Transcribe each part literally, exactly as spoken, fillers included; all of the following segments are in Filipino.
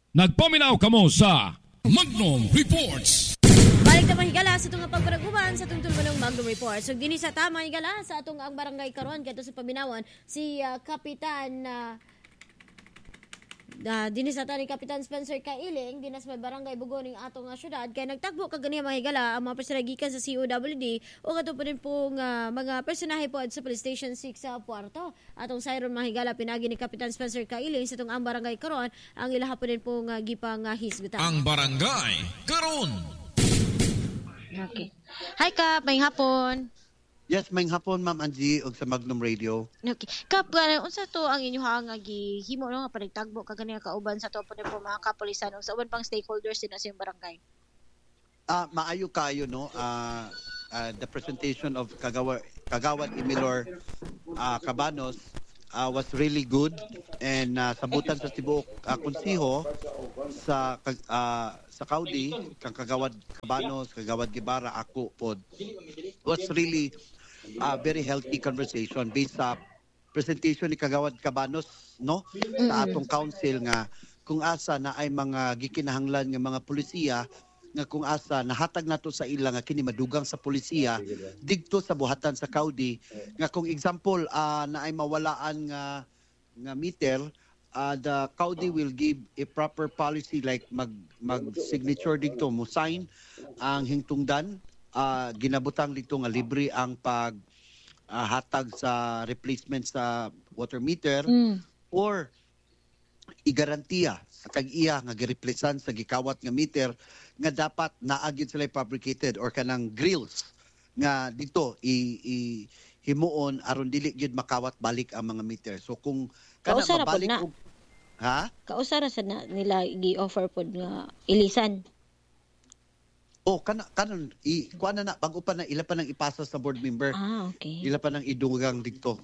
Nagpaminaw kamo sa Magnum Reports. Balik na mahigala sa itong pagparaguban sa itong tulunong Magnum Reports. So, dini sa tama higala sa itong ang barangay karon kaya sa paminawan si uh, Kapitan uh, uh, dini sa tani Kapitan Spencer Kailing dinas may barangay Bugoning atong uh, syudad kaya nagtagbo kagani mahigala ang mga personagikan sa C O W D o kato pa rin pong uh, mga personahe po sa Police Station six sa Puerto. Atong sayron mahigala pinagi ni Kapitan Spencer Kailing sa itong ang barangay karon ang ilaha po rin pong uh, gipang uh, hisgutan. Ang barangay karon. Okay. Hi Kap, may hapon. Yes, may hapon Ma'am Angie og sa Magnum Radio. Okay. Kap, uh, unsa to ang inyong nga gihimo no nga panagtagbo kagani kauban sa to po mga kapulisan ug sa uban pang stakeholders din sa barangay? Ah, uh, maayo kayo no. Ah uh, uh, the presentation of Kagawa Kagawad Emilor uh, Cabanos uh, was really good and uh, sabutan sa tibuok uh, konsiho sa uh, sa Kaudi kang Kagawad Cabanos, Kagawad Gibara, ako pod was really a uh, very healthy conversation based sa presentation ni Kagawad Cabanos no sa atong council nga kung asa na ay mga gikinahanglan nga mga pulisya nga kung asa nahatag nato sa ila nga kini madugang sa pulisya didto sa buhatan sa Kaudi nga kung example uh, na ay mawalaan nga nga meter uh, the Kaudi will give a proper policy like mag mag signature dito mo sign ang hingtungdan uh, ginabutang dito nga libre ang pag uh, hatag sa replacement sa water meter mm. or igarantiya sa kag-iya nga gireplacean sa gikawat nga meter nga dapat naagid sila fabricated or kanang grills nga dito i, i himuon aron dili gyud makawat balik ang mga meter. So kung kana mabalik og ha? Kausara sa na, nila gi-offer pod nga ilisan. Oh, kana kanon i kuan na bago pa na ila pa nang ipasa sa board member. Ah, okay. Ila pa nang idugang dito.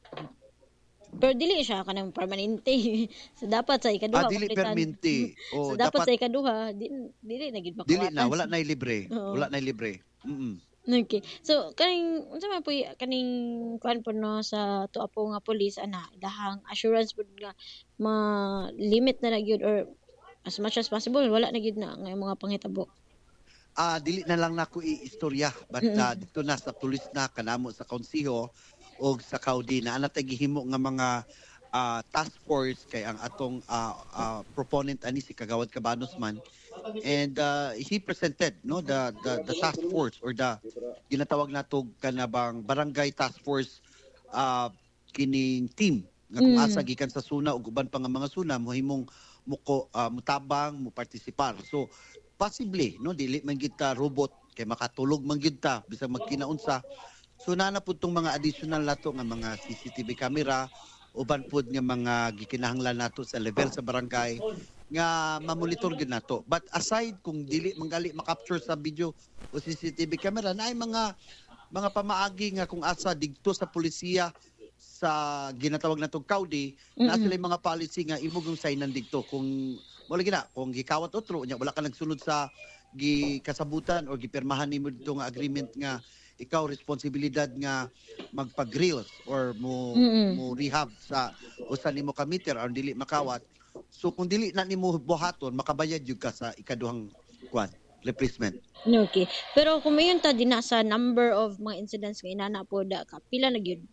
Pero dili siya kanang permanente. So dapat sa ikaduha. Ah, dili permanente. Oh, so dapat, dapat sa ikaduha, dili dili na gid makawatan. Dili na, wala na libre. Oh. Wala na libre. Mm. Okay. So kaning unsa man po kaning kuan po no sa tuwa po nga police ana dahang assurance pud nga ma limit na na gyud or as much as possible wala na gyud na nga mga panghitabo. Ah, dili na lang nako i-istorya but mm-hmm. uh, dito na sa pulis na kanamo sa konsiho o sa Kaudi na ana gihimo nga mga uh, task force kay ang atong uh, uh, proponent ani si Kagawad Cabanos man and uh, he presented no the, the the task force or the ginatawag nato kanabang barangay task force uh, kining team nga kung mm. asa gikan sa suna ug uban pa nga mga suna mohimong muko uh, mutabang mo partisipar. So possibly no dili man kita robot kay makatulog man gyud ta bisag magkinaunsa. So nana pud tong mga additional nato nga mga C C T V camera uban pud nga mga gikinahanglan nato sa level sa barangay nga mamonitor gid nato. But aside kung dili manggali makapture sa video o C C T V camera na ay mga mga pamaagi nga kung asa digto sa pulisya sa ginatawag natong Kaudi mm-hmm. na sila mga policy nga imong signan digto kung wala gina kung gikawat otro nya wala ka nagsunod sa gikasabutan o gipirmahan nimo dito nga agreement nga ikaw responsibilidad nga magpa-grills or mo mm-hmm. mo rehab sa usa nimo ka meter aron dili makawat. So kung dili na nimo buhaton makabayad jud ka sa ikaduhang kwan replacement. Okay. Pero kung mayon ta din sa number of mga incidents nga inana po da ka pila na gyud?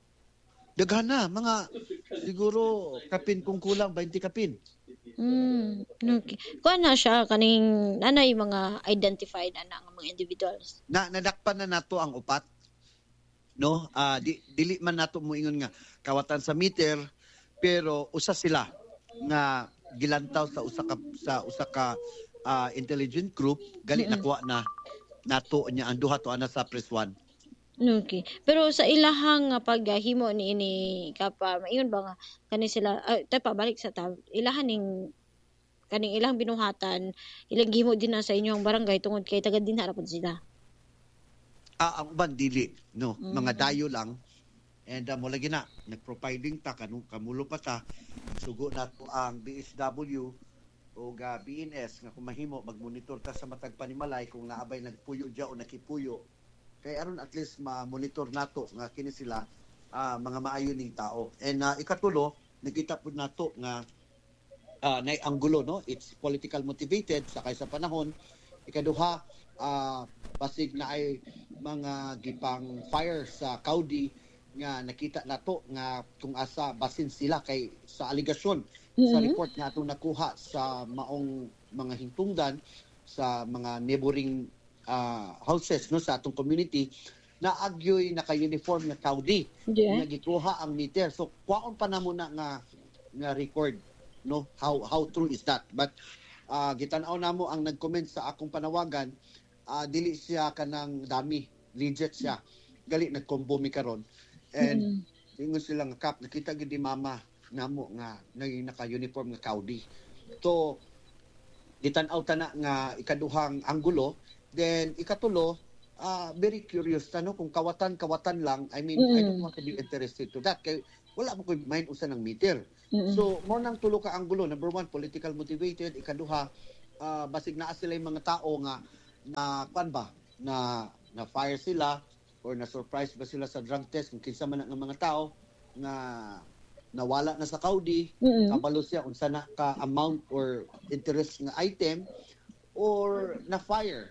Daghan na mga siguro kapin kung kulang twenty kapin. Mm, okay. Kuan na siya kaning nanay mga identified ana nga mga individuals. Na nadakpan na nato ang upat. No? Ah uh, di, dili man nato moingon nga kawatan sa meter pero usa sila nga gilantaw sa usa ka sa usa ka uh, intelligent group gali mm-hmm. nakuha na nato niya ang duha to ana sa press one. Okay. Pero sa ilahang paghimo ni ini kapa mayon ba nga kani sila uh, tay pabalik sa ta ilahan ning kaning ilang binuhatan ilang gihimo din na sa inyong barangay tungod kay taga dinha ra pud sila. Ah ang uban dili no mm-hmm. mga dayo lang and uh, mo lagi na nag-profiling ta kanung kamulo pa ta sugo nato ang B S W o ga B N S nga kung mahimo magmonitor ta sa matag panimalay kung naabay nagpuyo dia o nakipuyo kay aron at least ma-monitor nato nga kini sila uh, mga maayo ning tao. And uh, ikatulo, nakita pud nato nga uh, na anggulo, no? It's political motivated sa kaysa panahon. Ikaduha, uh, basig na ay mga gipang fire sa Kaudi nga nakita nato nga kung asa basin sila kay sa aligasyon mm-hmm. sa report nga atong nakuha sa maong mga hintungdan sa mga neighboring uh, houses no sa atong community na agyoy naka-uniform nga Kaudi yeah. nga gikuha ang meter. So kwaon pa namo na nga nga record no how how true is that, but uh, gitan-aw namo ang nag-comment sa akong panawagan, uh, dili siya kanang dami, legit siya, gali nagkombo mi karon. And mm-hmm. ingon sila nga kap nakita gid di mama namo nga naging naka-uniform nga Kaudi. So gitan-aw ta na nga ikaduhang anggulo, then ikatulo uh, very curious tano kung kawatan-kawatan lang. I mean mm-hmm. I don't want to be interested to that kay wala mo ko mind usa ng meter. Mm-hmm. So mo nang tulo ka anggulo, number one political motivated, ikaduha uh, basig naa sila yung mga tao nga na kwan ba na na fire sila or na-surprise ba sila sa drug test kung kinsa man ng mga tao na nawala na sa Kaudi, mm-hmm. kabalo siya unsa na ka amount or interest nga item or na-fire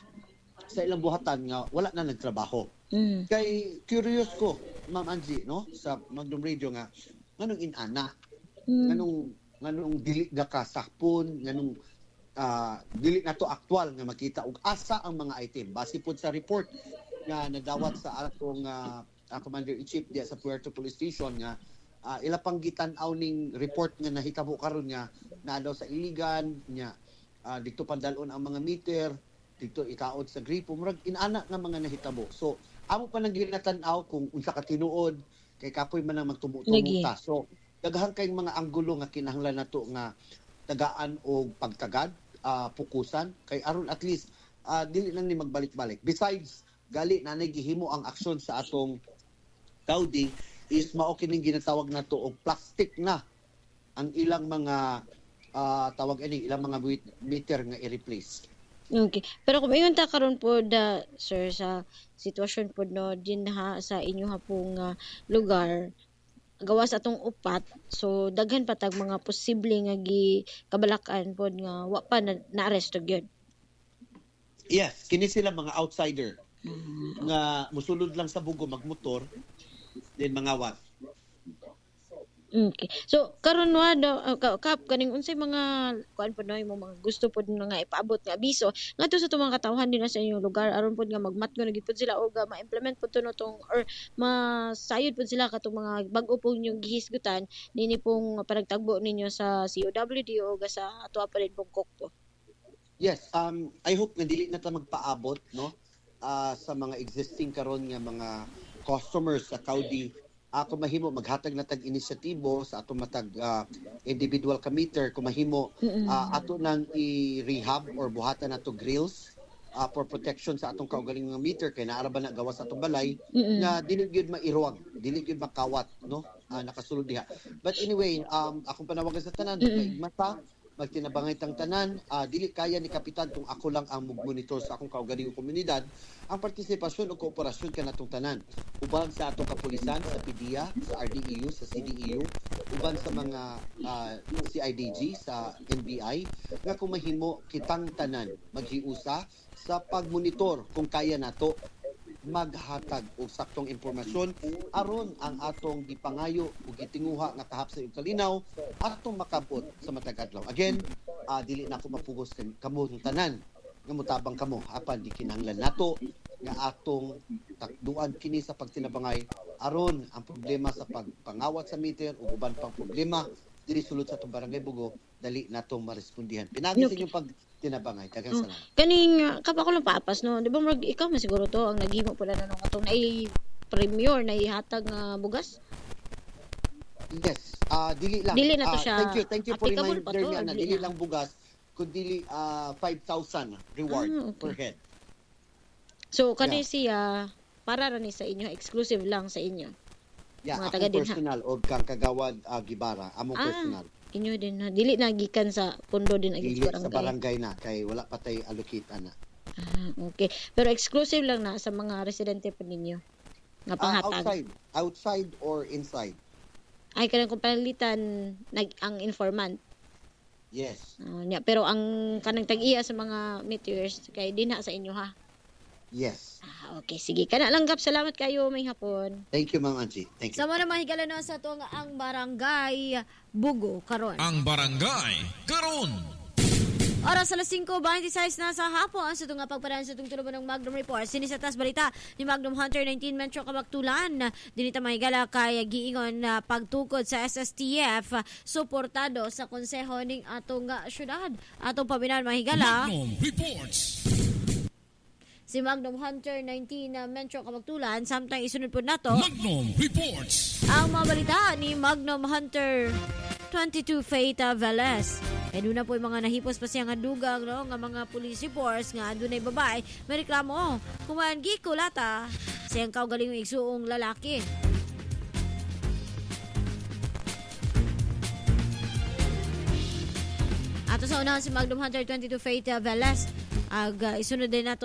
sa ilang buhatan nga wala na nagtrabaho. Mm-hmm. Kay curious ko, Ma'am Angie, no, sa Magnum Radio nga, nganong inana, mm-hmm. nganong, nganong dili na kasakpon, nganong uh, dili na to aktual nga makita og asa ang mga item. Base po sa report nga nadawat sa atong uh, uh, Commander-in-Chief diya sa Puerto Police Station nga uh, ila pang gitan-aw ning report nga nahitabo karon nga naa daw sa Iligan nya uh, dito pandalon ang mga meter dito itaod sa gripo murag inana nga mga nahitabo. So amo pa nang ginatan-aw kung unsa ka tinuod kay kapoy man ang magtumo-tumuta. So daghan kay mga anggulo nga kinahanglan nato nga tagaan og pagtagad, uh, pukusan kay aron at least uh, dili lang ni magbalik-balik. Besides gali na nagihimo ang aksyon sa atong Kaudi is mao kining ginatawag nato og plastic na ang ilang mga uh, tawag ini ilang mga meter nga i-replace. Okay. Pero kung ingon ta karon po da sir sa sitwasyon po no din ha sa inyo ha pong uh, lugar gawas atong upat, so daghan patag mga posible nga gi kabalakan pod nga wa pa na, na-aresto gyud. Yes, kini sila mga outsider nga musulod lang sa bugo magmotor then mangawat. Okay. So karon wa daw uh, kap kaning unsay mga kuan pod no mo mga gusto pod nga ipaabot nga abiso ngadto sa tumang katawhan din na sa inyong lugar aron pod nga magmatgo na gid pod sila o ga ma-implement pod no tong or masayod pod sila katong mga bag-o pong inyong gihisgutan nini pong panagtagbo ninyo sa C O W D o ga sa ato pa rin pong kokto. Yes, um I hope nga dili na ta magpaabot no uh, sa mga existing karon nga mga customers sa Kaudi. Ako mahimo maghatag na tag inisyatibo sa ato matag uh, individual ka-meter kung mahimo uh, ato nang i-rehab or buhatan nato grills uh, for protection sa atong kaugaling nga meter kay naara ba na gawas sa atong balay mm-hmm. nga dili gyud mairuwag, dili gyud makawat no uh, nakasulod diha. But anyway, um akong panawagan sa tanan mm-hmm. mata magtinabangay tang tanan, uh, dili kaya ni kapitan kung ako lang ang mag-monitor sa akong kaugaling komunidad. Ang partisipasyon o kooperasyon kanatong tanan uban sa atong kapulisan sa P D E A, sa R D E U, sa C D E U, uban sa mga uh, C I D G, sa N B I nga kung mahimo kitang tanan maghiusa sa pagmonitor kung kaya nato maghatag og saktong impormasyon aron ang atong gipangayo ug gitinguha nga kahap sa kalinaw atong makabot sa matag adlaw. Again, uh, dili na ako mapugos kamo ng tanan nga mutabang kamo apan di kinahanglan nato nga atong takduan kini sa pagtinabangay aron ang problema sa pagpangawat sa meter ug uban pang problema diri sulod sa atong barangay Bugo dali natong marespondihan. Pinagi sa inyong pag tinabangay. Daghang salamat. Oh, kaning uh, kapa ko lang paapas no. Di ba mag ikaw man siguro to ang naghimo pala na nung atong nai premier na ihatag nga uh, bugas? Yes. Ah uh, dili lang. Dili na to uh, siya. Thank you. Thank you for reminding me na dili lang bugas kundi uh, five thousand reward ah, okay. per head. So kani yeah. siya para ra ni sa inyo, exclusive lang sa inyo. Yeah, mga taga din personal o kang kagawad uh, Gibara, among ah. personal. Inyo din na dili na gikan sa pundo din agad sa barangay. Sa barangay na kay wala pa tay allocate ana. Ah, okay. Pero exclusive lang na sa mga residente pa ninyo. Nga panghatag. Uh, outside, outside or inside. Ay kanang kung palitan nag ang informant. Yes. Ah, nya, pero ang kanang tag-iya sa mga meteors kay dinha sa inyo ha. Yes. Ah, okay, sige. Kana lang gap. Salamat kayo may hapon. Thank you, Ma'am Angie. Thank you. Sa mga mahigala na sa tuwang ang barangay Bugo karon. Ang barangay karon. Oras alas singko twenty-six na sa hapon sa tunga pagparaan sa itong tuluban ng Magnum Report. Sinisatas balita ni Magnum Hunter nineteen Metro Kabaktulan. Dinita mahigala kay giingon na pagtukod sa S S T F suportado sa konseho ning atong nga syudad. Atong pabinan mahigala. Magnum Reports. Si Magnum Hunter nineteen na Metro Kabaktulan. Samtang isunod po nato Magnum Reports. ang mga balita ni Magnum Hunter twenty-two Faith Velez. Kaya doon na po yung mga nahipos pa siya nga dugang, no? Nga mga police reports nga doon ay babae. May reklamo. Kumaan gikulata siyang kaugaling yung igsuong lalaki. Ato sa unahan si Magnum Hunter twenty-two Faith Velez. Ag uh, isunod din nato